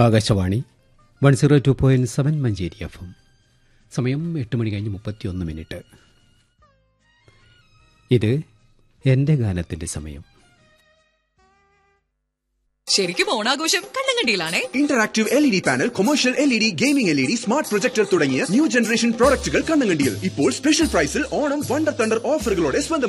Akashvani 102.7 Manjeri FM. സമയം 8:31. ഇത് എന്റെ ഗാനത്തിന്റെ സമയം. ശരിക്കും ഓണാഘോഷം കണ്ണങ്കണ്ടിയിലാണേ. Interactive LED panel, commercial LED, gaming LED, smart projector തുടങ്ങിയ ന്യൂ ജനറേഷൻ പ്രോഡക്റ്റുകൾ കണ്ണങ്കണ്ടിയിൽ. ഇപ്പോൾ സ്പെഷ്യൽ പ്രൈസിൽ ഓണം വണ്ടർ തണ്ടർ ഓഫറുകളോടെ സ്വന്തം